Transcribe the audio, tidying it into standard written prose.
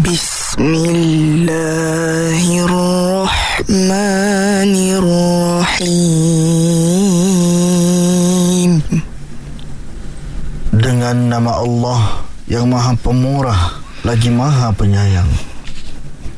Bismillahirrahmanirrahim. Dengan nama Allah yang Maha Pemurah lagi Maha Penyayang.